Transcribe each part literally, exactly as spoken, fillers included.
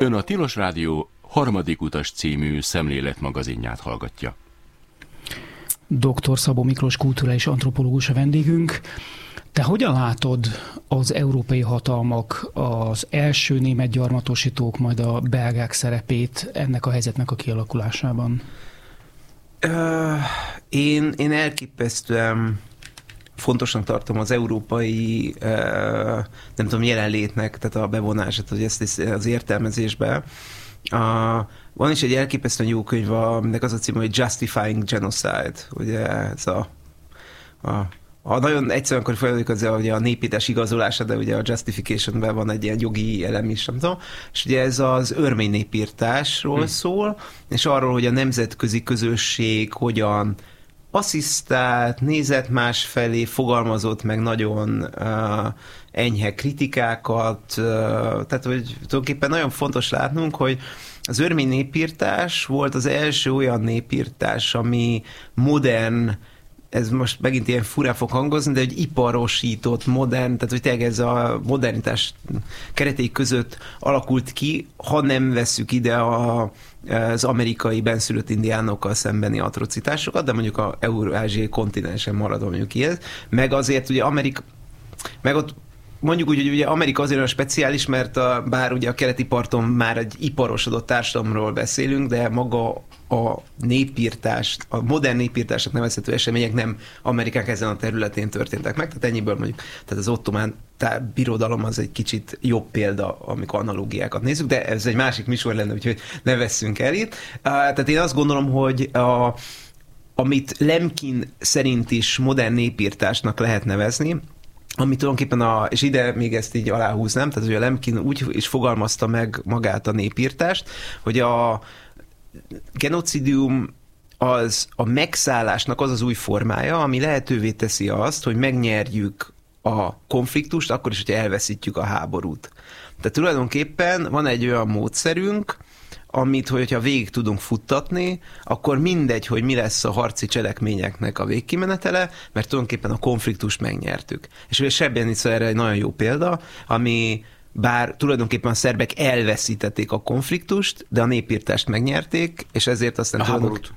Ön a Tilos Rádió Harmadik utas című szemléletmagazinját hallgatja. doktor Szabó Miklós kulturális antropológus a vendégünk. Te hogyan látod az európai hatalmak, az első német gyarmatosítók, majd a belgák szerepét ennek a helyzetnek a kialakulásában? Uh, én, én elképesztően fontosnak tartom az európai, uh, nem tudom, jelenlétnek, tehát a bevonását, hogy ezt az értelmezésbe. Uh, van is egy elképesztően jó könyv, aminek az a cím, hogy Justifying Genocide, ugye ez a, a Ha nagyon egyszerűen akkor folyamodjuk az a, a népírtás igazolása, de ugye a justificationben van egy ilyen jogi elem is, nem tudom. És ugye ez az örmény népírtásról hmm. szól, és arról, hogy a nemzetközi közösség hogyan asszisztált, nézett másfelé, fogalmazott meg nagyon uh, enyhe kritikákat. Uh, tehát, hogy tulajdonképpen nagyon fontos látnunk, hogy az örmény népírtás volt az első olyan népírtás, ami modern, ez most megint ilyen furán fog hangozni, de hogy iparosított, modern, tehát hogy tényleg ez a modernitás keretei között alakult ki, ha nem vesszük ide a, az amerikai benszülött indiánokkal szembeni atrocitásokat, de mondjuk a eurázsiai kontinensen marad mondjuk ilyen, meg azért ugye Amerika, meg ott mondjuk úgy, hogy ugye Amerika azért olyan speciális, mert a, bár ugye a keleti parton már egy iparosodott társadalomról beszélünk, de maga a népírtás, a modern népírtásnak nevezhető események nem Amerikák ezen a területén történtek meg, tehát ennyiből mondjuk, tehát az ottomán birodalom az egy kicsit jobb példa, amikor analógiákat nézzük, de ez egy másik műsor lenne, úgyhogy ne vesszünk el itt. Tehát én azt gondolom, hogy a, amit Lemkin szerint is modern népírtásnak lehet nevezni, ami tulajdonképpen a, és ide még ezt így aláhúznám, tehát hogy a Lemkin úgy is fogalmazta meg magát a népírtást, hogy a genocidium az a megszállásnak az az új formája, ami lehetővé teszi azt, hogy megnyerjük a konfliktust, akkor is, hogyha elveszítjük a háborút. Tehát tulajdonképpen van egy olyan módszerünk, amit, hogyha végig tudunk futtatni, akkor mindegy, hogy mi lesz a harci cselekményeknek a végkimenetele, mert tulajdonképpen a konfliktust megnyertük. És ugye Srebrenica erre egy nagyon jó példa, ami bár tulajdonképpen a szerbek elveszítették a konfliktust, de a népírtást megnyerték, és ezért aztán... A háborút.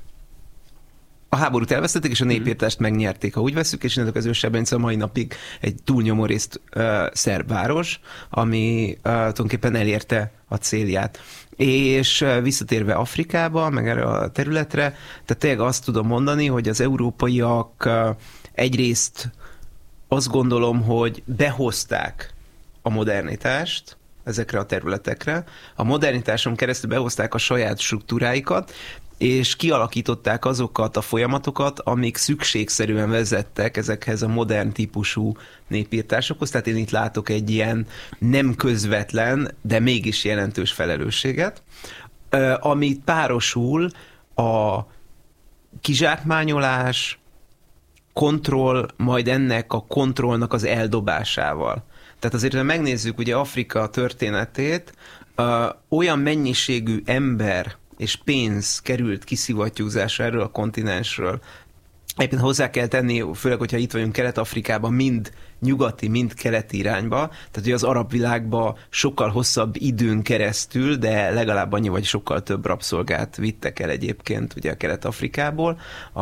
A háborút elvesztették, és a népírtást megnyerték, ha úgy veszük, és ennek az Srebrenica a mai napig egy túlnyomó részt uh, szerb város, ami uh, tulajdonképpen elérte a célját. És uh, visszatérve Afrikába, meg erre a területre, tehát tényleg azt tudom mondani, hogy az európaiak uh, egyrészt azt gondolom, hogy behozták a modernitást ezekre a területekre. A modernitáson keresztül behozták a saját struktúráikat, és kialakították azokat a folyamatokat, amik szükségszerűen vezettek ezekhez a modern típusú népírtásokhoz. Tehát én itt látok egy ilyen nem közvetlen, de mégis jelentős felelősséget, amit párosul a kizsákmányolás, kontroll, majd ennek a kontrollnak az eldobásával. Tehát azért, ha megnézzük ugye Afrika történetét, olyan mennyiségű ember és pénz került kiszivattyúzásra erről a kontinensről. Egyébként hozzá kell tenni, főleg, hogyha itt vagyunk Kelet-Afrikában, mind nyugati, mind keleti irányba, tehát ugye az arab világban sokkal hosszabb időn keresztül, de legalább annyi vagy sokkal több rabszolgát vittek el egyébként ugye a Kelet-Afrikából, a,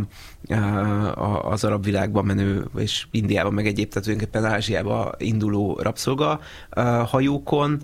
a, az arab világban menő, és Indiában meg egyéb, tehát tulajdonképpen Ázsiába induló rabszolga hajókon,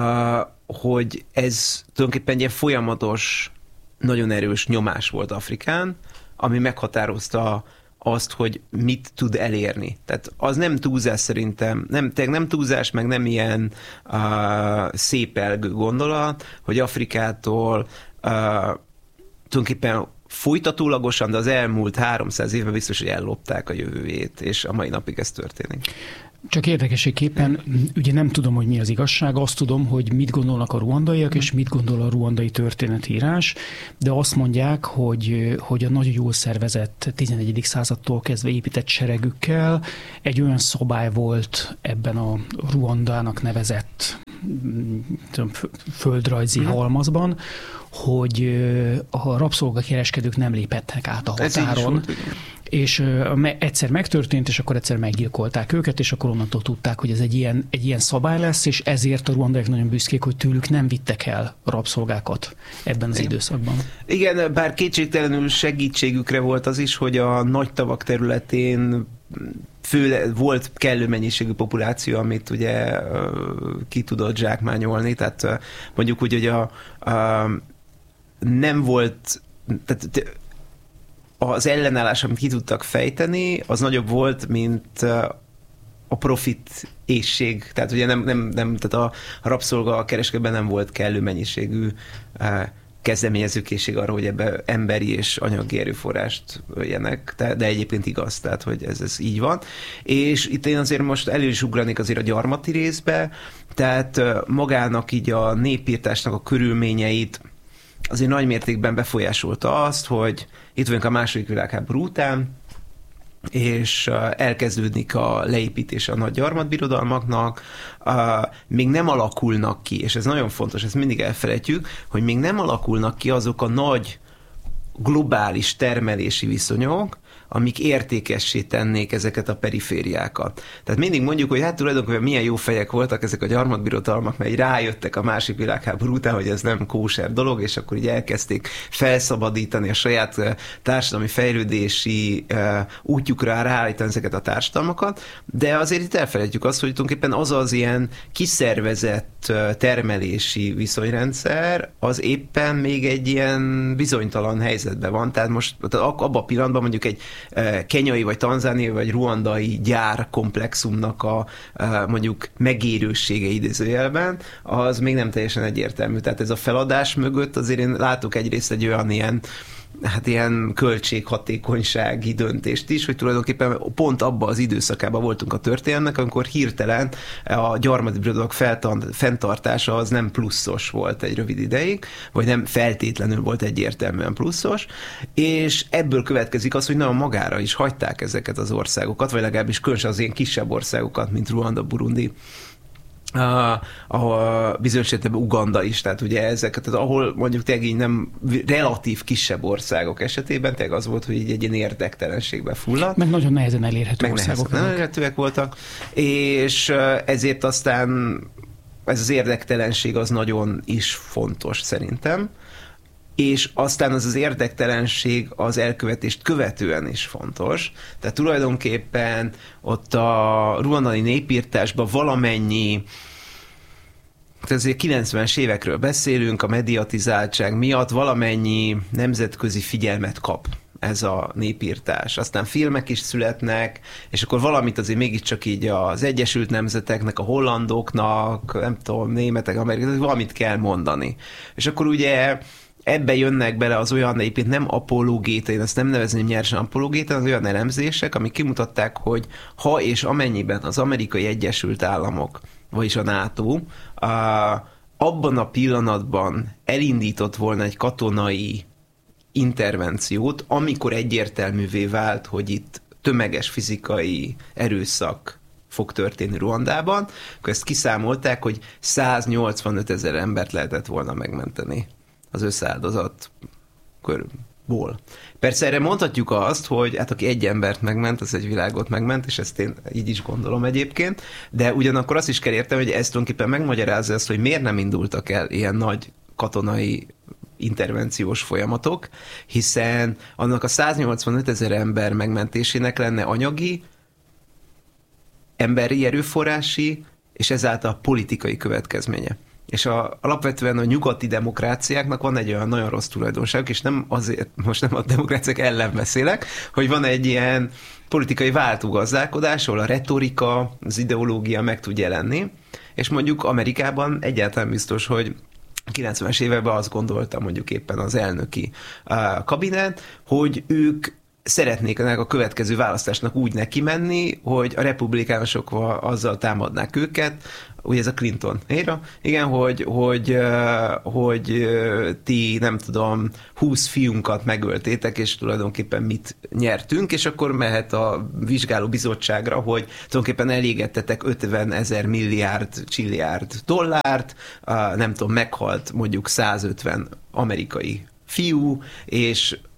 hogy ez tulajdonképpen egy ilyen folyamatos, nagyon erős nyomás volt Afrikán, ami meghatározta azt, hogy mit tud elérni. Tehát az nem túlzás szerintem, nem, nem túlzás, meg nem ilyen uh, szépelgő gondolat, hogy Afrikától uh, tulajdonképpen folytatólagosan, de az elmúlt háromszáz évben biztos, hogy ellopták a jövőjét, és a mai napig ez történik. Csak érdekességképpen, ugye nem tudom, hogy mi az igazság, azt tudom, hogy mit gondolnak a ruandaiak, és mit gondol a ruandai történetírás, de azt mondják, hogy, hogy a nagyon jól szervezett tizenegyedik századtól kezdve épített seregükkel egy olyan szabály volt ebben a Ruandának nevezett tudom, földrajzi halmazban, hogy a rabszolgakereskedők nem léphettek át a határon, és egyszer megtörtént, és akkor egyszer meggyilkolták őket, és akkor onnantól tudták, hogy ez egy ilyen, egy ilyen szabály lesz, és ezért a ruandaiak nagyon büszkék, hogy tőlük nem vittek el rabszolgákat ebben az Igen. időszakban. Igen, bár kétségtelenül segítségükre volt az is, hogy a nagy tavak területén főle, volt kellő mennyiségű populáció, amit ugye ki tudott zsákmányolni, tehát mondjuk úgy, hogy a, a nem volt, tehát az ellenállás, amit ki tudtak fejteni, az nagyobb volt, mint a profit éhség. Tehát ugye nem, nem, nem tehát a, a rabszolga a kereskedben nem volt kellő mennyiségű kezdeményezőkészség arra, hogy ebbe emberi és anyagi erőforrást öljenek, de egyébként igaz, tehát hogy ez, ez így van. És itt én azért most elő is ugranék azért a gyarmati részbe, tehát magának így a népírtásnak a körülményeit azért nagy mértékben befolyásolta azt, hogy itt vagyunk a második világháború után, és elkezdődik a leépítés a nagy gyarmatbirodalmaknak, még nem alakulnak ki, és ez nagyon fontos, ezt mindig elfelejtjük, hogy még nem alakulnak ki azok a nagy globális termelési viszonyok, amik értékessé tennék ezeket a perifériákat. Tehát mindig mondjuk, hogy hát tulajdonképpen milyen jó fejek voltak ezek a gyarmatbirodalmak, mert rájöttek a második világháború után, hogy ez nem kóser dolog, és akkor így elkezdték felszabadítani a saját társadalmi fejlődési útjukra, ráállítani ezeket a társadalmakat, de azért itt elfelejtjük azt, hogy tulajdonképpen az az ilyen kiszervezett termelési viszonyrendszer, az éppen még egy ilyen bizonytalan helyzetben van. Tehát most abban a pillanatban mondjuk egy kenyai, vagy tanzániai, vagy ruandai gyárkomplexumnak a mondjuk megérőssége idézőjelben, az még nem teljesen egyértelmű. Tehát ez a feladás mögött azért én látok egyrészt egy olyan ilyen hát ilyen költséghatékonysági döntést is, hogy tulajdonképpen pont abban az időszakában voltunk a történelmnek, amikor hirtelen a gyarmati birodalmak fenntartása az nem pluszos volt egy rövid ideig, vagy nem feltétlenül volt egyértelműen pluszos, és ebből következik az, hogy nagyon magára is hagyták ezeket az országokat, vagy legalábbis különösen az ilyen kisebb országokat, mint Ruanda, Burundi, a, a bizonyos esetben Uganda is, tehát ugye ezeket, tehát ahol mondjuk tényleg így nem relatív kisebb országok esetében tényleg az volt, hogy így egy ilyen érdektelenségbe fulladt. Meg nagyon nehezen elérhető meg országok. Nehezen elérhetőek voltak, és ezért aztán ez az érdektelenség az nagyon is fontos szerintem, és aztán az az érdektelenség az elkövetést követően is fontos. Tehát tulajdonképpen ott a ruandai népírtásban valamennyi, ezért kilencvenes évekről beszélünk, a mediatizáltság miatt valamennyi nemzetközi figyelmet kap ez a népírtás. Aztán filmek is születnek, és akkor valamit azért mégiscsak így az Egyesült Nemzeteknek, a hollandoknak, nem tudom, németek, amerikai, valamit kell mondani. És akkor ugye ebbe jönnek bele az olyan, egyébként nem apologéta, én ezt nem nevezném nyersen apologéta, az olyan elemzések, amik kimutatták, hogy ha és amennyiben az Amerikai Egyesült Államok, vagyis a NATO, abban a pillanatban elindított volna egy katonai intervenciót, amikor egyértelművé vált, hogy itt tömeges fizikai erőszak fog történni Ruandában, akkor ezt kiszámolták, hogy száznyolcvanöt ezer embert lehetett volna megmenteni az összeáldozat körülból. Persze erre mondhatjuk azt, hogy hát aki egy embert megment, az egy világot megment, és ezt én így is gondolom egyébként, de ugyanakkor azt is kell érteni, hogy ez tulajdonképpen megmagyarázza azt, hogy miért nem indultak el ilyen nagy katonai intervenciós folyamatok, hiszen annak a száznyolcvanöt ezer ember megmentésének lenne anyagi, emberi erőforrási, és ezáltal politikai következménye. És a, alapvetően a nyugati demokráciáknak van egy olyan nagyon rossz tulajdonság, és nem azért, most nem a demokráciák ellen beszélek, hogy van egy ilyen politikai váltógazdálkodás, ahol a retorika, az ideológia meg tud jelenni, és mondjuk Amerikában egyáltalán biztos, hogy kilencvenes években azt gondoltam mondjuk éppen az elnöki uh, kabinet, hogy ők szeretnék ennek a következő választásnak úgy neki menni, hogy a republikánusok azzal támadnák őket, ugye ez a Clinton éra, igen, hogy, hogy, hogy ti, nem tudom, húsz fiunkat megöltétek, és tulajdonképpen mit nyertünk, és akkor mehet a vizsgáló bizottságra, hogy tulajdonképpen elégettetek ötven ezer milliárd, csilliárd dollárt, nem tudom, meghalt mondjuk százötven amerikai fiú, és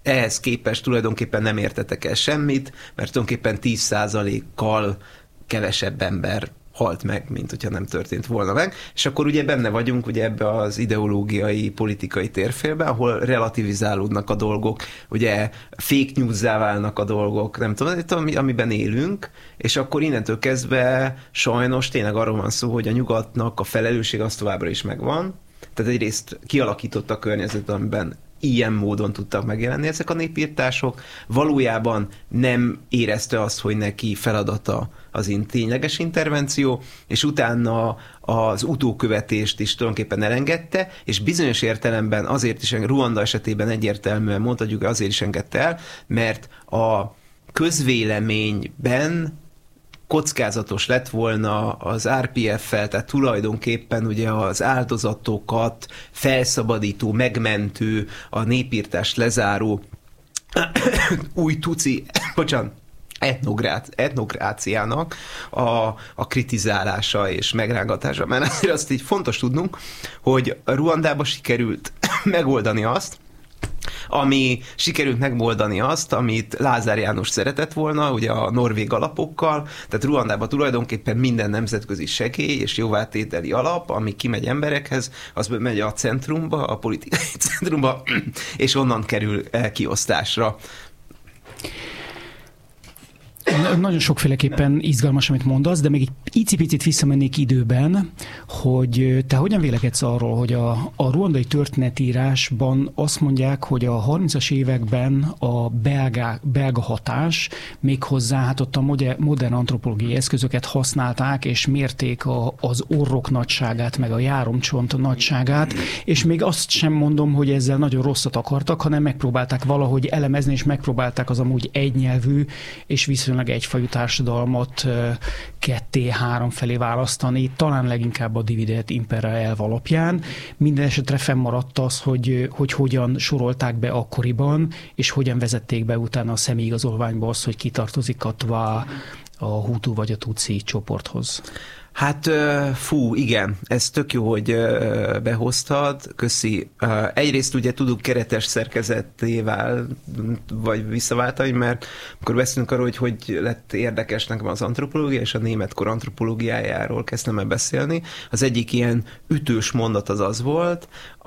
ehhez képest tulajdonképpen nem értetek el semmit, mert tulajdonképpen tíz százalékkal kevesebb ember halt meg, mint hogyha nem történt volna meg, és akkor ugye benne vagyunk ugye ebbe az ideológiai, politikai térfélbe, ahol relativizálódnak a dolgok, ugye fake news-zá válnak a dolgok, nem tudom, amiben élünk, és akkor innentől kezdve sajnos tényleg arról van szó, hogy a nyugatnak a felelősség az továbbra is megvan, tehát egyrészt kialakította a környezetet, amiben ilyen módon tudtak megjelenni ezek a népírtások. Valójában nem érezte azt, hogy neki feladata az in- tényleges intervenció, és utána az utókövetést is tulajdonképpen elengedte, és bizonyos értelemben azért is, Ruanda esetében egyértelműen mondhatjuk, azért is engedte el, mert a közvéleményben kockázatos lett volna az er pé ef-fel, tehát tulajdonképpen ugye az áldozatokat felszabadító, megmentő, a népírtást lezáró új tuci, bocsánat, etnográt, etnokráciának a, a kritizálása és megrángatása. Mert azért azt így fontos tudnunk, hogy Ruandába sikerült megoldani azt, ami sikerült megoldani azt, amit Lázár János szeretett volna, ugye a norvég alapokkal, tehát Ruandában tulajdonképpen minden nemzetközi segély és jóvátételi alap, ami kimegy emberekhez, az megy a centrumba, a politikai centrumba, és onnan kerül kiosztásra. Nagyon sokféleképpen izgalmas, amit mondasz, de még egy icipicit visszamennék időben, hogy te hogyan vélekedsz arról, hogy a, a ruandai történetírásban azt mondják, hogy a harmincas években a belga, belga hatás méghozzá hát ott a modern antropológiai eszközöket használták, és mérték a, az orrok nagyságát, meg a járomcsont nagyságát, és még azt sem mondom, hogy ezzel nagyon rosszat akartak, hanem megpróbálták valahogy elemezni, és megpróbálták az amúgy egynyelvű, és viszonylag egyfajú társadalmat ketté-három felé választani, talán leginkább a dividend impera elv alapján. Minden esetre fennmaradt az, hogy, hogy hogyan sorolták be akkoriban, és hogyan vezették be utána a személyigazolványba azt, hogy kitartozik a Twa, a Hutu vagy a Tutsi csoporthoz. Hát fú, igen, ez tök jó, hogy behoztad, köszi. Egyrészt ugye tudunk keretes szerkezettével, vagy visszaváltani, mert akkor beszélünk arról, hogy hogy lett érdekes nekem az antropológia, és a német kor antropológiájáról kezdtem el beszélni. Az egyik ilyen ütős mondat az az volt,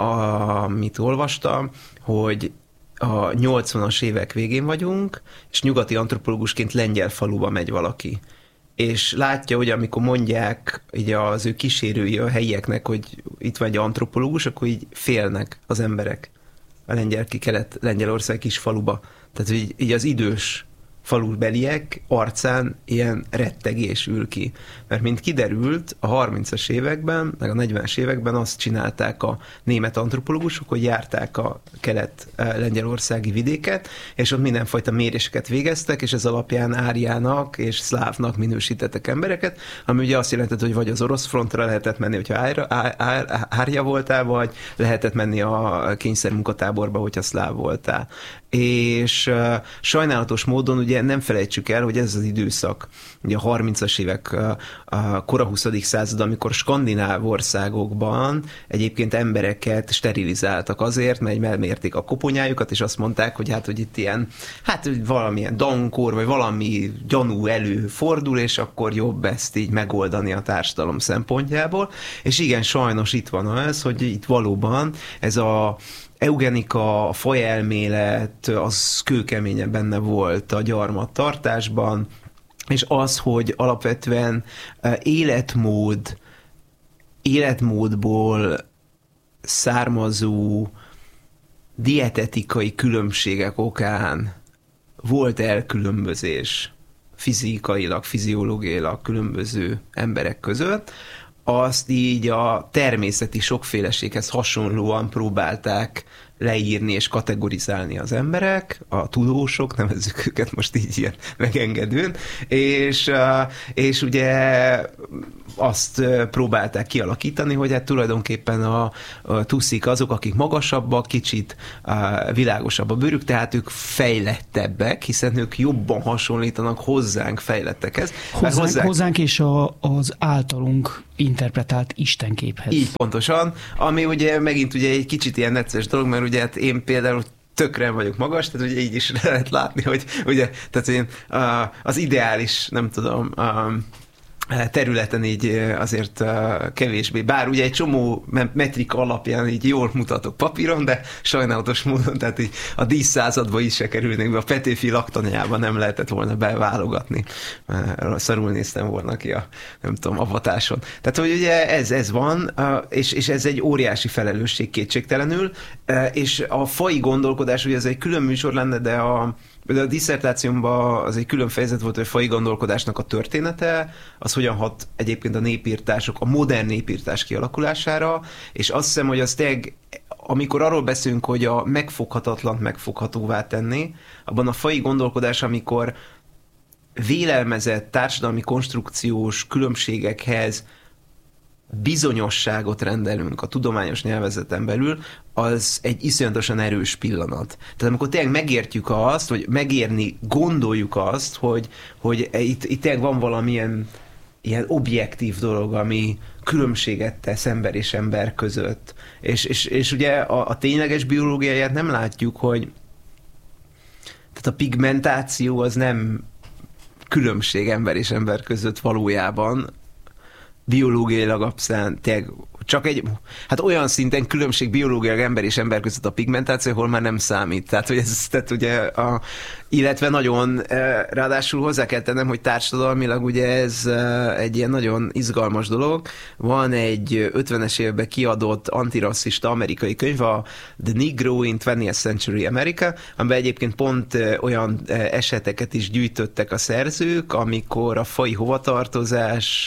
amit olvastam, hogy a nyolcvanas évek végén vagyunk, és nyugati antropológusként lengyel faluba megy valaki. És látja, hogy amikor mondják így az ő kísérői a helyieknek, hogy itt van egy antropológus, akkor így félnek az emberek a lengyel ki kelet Lengyelország kis faluba. Tehát így, így az idős falubeliek arcán ilyen rettegés ül ki. Mert mint kiderült, a harmincas években, meg a negyvenes években azt csinálták a német antropológusok, hogy járták a kelet-lengyelországi vidéket, és ott mindenfajta méréseket végeztek, és ez alapján áriának és szlávnak minősítettek embereket, ami ugye azt jelentett, hogy vagy az orosz frontra lehetett menni, hogyha ária, ária voltál, vagy lehetett menni a kényszermunkatáborba, hogyha szláv voltál. És uh, sajnálatos módon ugye nem felejtsük el, hogy ez az időszak, ugye a harmincas évek, uh, a kora huszadik század, amikor skandináv országokban egyébként embereket sterilizáltak azért, mert elmérték a koponyájukat, és azt mondták, hogy hát, hogy itt ilyen, hát valamilyen dankor, vagy valami gyanú előfordul, és akkor jobb ezt így megoldani a társadalom szempontjából. És igen, sajnos itt van az, hogy itt valóban ez a eugenika, a fajelmélet, az kőkeményen benne volt a gyarmattartásban, és az, hogy alapvetően életmód, életmódból származó dietetikai különbségek okán volt elkülönbözés fizikailag, fiziológiailag különböző emberek között, azt így a természeti sokféleséghez hasonlóan próbálták leírni és kategorizálni az emberek, a tudósok, nevezzük őket most így ilyen megengedőn, és, és ugye azt próbálták kialakítani, hogy hát tulajdonképpen a, a tuszik azok, akik magasabbak, kicsit világosabb a bőrük, tehát ők fejlettebbek, hiszen ők jobban hasonlítanak hozzánk fejlettekhez. Hozzánk, hozzánk, hozzánk és a, az általunk interpretált istenképhez. Így pontosan, ami ugye megint ugye egy kicsit ilyen necces dolog, mert ugye hát én például tökre vagyok magas, tehát ugye így is lehet látni, hogy ugye, tehát én az ideális, nem tudom, területen így azért kevésbé. Bár ugye egy csomó metrika alapján így jól mutatok papíron, de sajnálatos módon, tehát így a díszszázadba is se kerülnék be, a Petőfi laktanyába nem lehetett volna beválogatni. Szarul néztem volna ki a, nem tudom, avatáson. Tehát, hogy ugye ez, ez van, és, és ez egy óriási felelősség kétségtelenül, és a faji gondolkodás, ugye ez egy külön műsor lenne, de a De a disszertációmban az egy külön fejezet volt, hogy a faji gondolkodásnak a története, az hogyan hat egyébként a népírtások, a modern népírtás kialakulására, és azt hiszem, hogy az tényleg, amikor arról beszélünk, hogy a megfoghatatlant megfoghatóvá tenni, abban a faji gondolkodás, amikor vélelmezett társadalmi konstrukciós különbségekhez bizonyosságot rendelünk a tudományos nyelvezeten belül, az egy iszonyatosan erős pillanat. Tehát amikor tényleg megértjük azt, vagy megérni, gondoljuk azt, hogy, hogy itt, itt tényleg van valamilyen ilyen objektív dolog, ami különbséget tesz ember és ember között. És, és, és ugye a, a tényleges biológiáját nem látjuk, hogy tehát a pigmentáció az nem különbség ember és ember között valójában, biológiailag abszolút tényleg csak egy, hát olyan szinten különbség biológiailag ember és ember között a pigmentáció, ahol már nem számít. Tehát, hogy ez, tehát ugye a, illetve nagyon, ráadásul hozzá kell tennem, hogy társadalmilag ugye ez egy ilyen nagyon izgalmas dolog. Van egy ötvenes években kiadott antirasszista amerikai könyv, a The Negro in twentieth Century America, amiben egyébként pont olyan eseteket is gyűjtöttek a szerzők, amikor a faji hovatartozás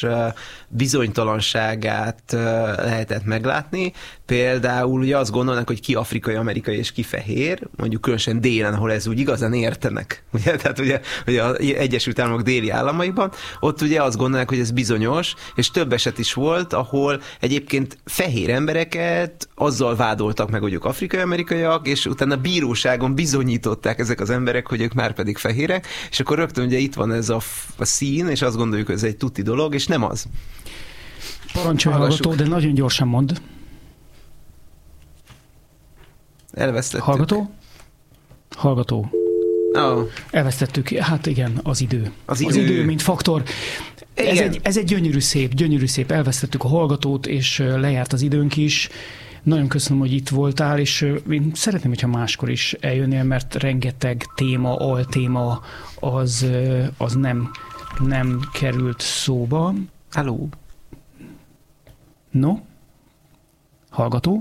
bizonytalanságát lehetett meglátni. Például ugye azt gondolnak, hogy ki afrikai, amerikai és ki fehér, mondjuk különösen délen, ahol ez úgy igazán értenek. Ugye? Tehát ugye, ugye az Egyesült Államok déli államaiban, ott ugye azt gondolják, hogy ez bizonyos, és több eset is volt, ahol egyébként fehér embereket azzal vádoltak meg, hogy ők afrikai, amerikaiak, és utána bíróságon bizonyították ezek az emberek, hogy ők már pedig fehérek, és akkor rögtön ugye itt van ez a, a szín, és azt gondoljuk, hogy ez egy tuti dolog, és nem az. Parancsolj, hallgató, de nagyon gyorsan mondd. Elvesztettük. Hallgató? Hallgató. Oh. Elvesztettük. Hát igen, az idő. Az idő, az idő mint faktor. Ez egy, ez egy gyönyörű szép, gyönyörű szép. Elvesztettük a hallgatót, és lejárt az időnk is. Nagyon köszönöm, hogy itt voltál, és én szeretném, hogyha máskor is eljönnél, mert rengeteg téma, altéma az, az nem, nem került szóba. Halló? No? Hallgató?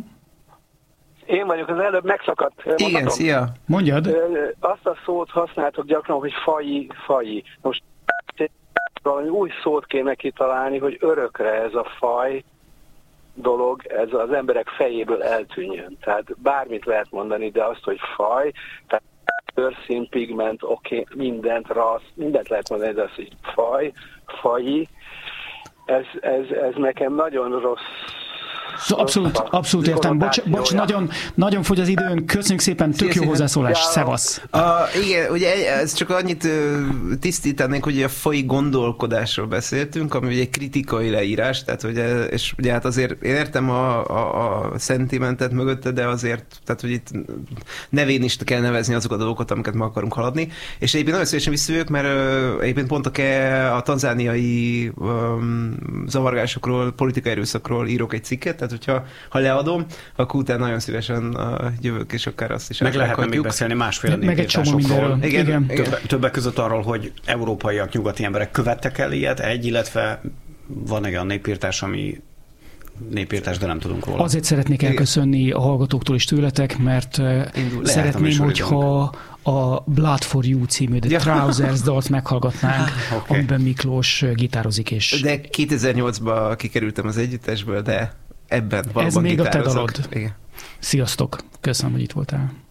Én vagyok, az előbb megszakadt. Igen, mondhatom. Szia. Mondjad. Azt a szót használtok gyakran, hogy faji, faji. Most valami új szót kéne kitalálni, hogy örökre ez a faj dolog, ez az emberek fejéből eltűnjön. Tehát bármit lehet mondani, de azt, hogy faj, tehát őrszín, pigment, oké, okay, mindent, rassz, mindent lehet mondani, de az, hogy faj, faji, ez, ez, ez nekem nagyon rossz. Abszolút, abszolút értem. Bocs, bocs nagyon, nagyon fogy az időn. Köszönjük szépen, tök jó hozzászólás. Szevasz. A, igen, ugye ez csak annyit tisztítanék, hogy a faji gondolkodásról beszéltünk, ami ugye egy kritikai leírás, tehát ugye, és ugye hát azért én értem a, a, a szentimentet mögötte, de azért, tehát hogy itt nevén is kell nevezni azokat a dolgokat, amiket meg akarunk haladni. És egyébként nagyon szívesen visszajövök, mert egyébként pont a, a tanzániai um, zavargásokról, politikai erőszakról írok egy cikket, tehát hogyha ha leadom, akkor utána nagyon szívesen uh, jövök, és akár azt is meg lehetne még beszélni másféle meg egy csomó mindenről. Igen, igen. Többek, többek között arról, hogy európaiak, nyugati emberek követtek el ilyet, egy, illetve van egy olyan népírtás, ami népírtás, de nem tudunk róla. Azért szeretnék elköszönni a hallgatóktól is tőletek, mert Indul, szeretném, hogyha a Blood for You című The Trousers dalt meghallgatnánk, okay. Amiben Miklós gitározik. És... De kétezer-nyolcban kikerültem az együttesből, de ebben valóban ez még gitározok. a te dalod. Igen. Sziasztok! Köszönöm, hogy itt voltál.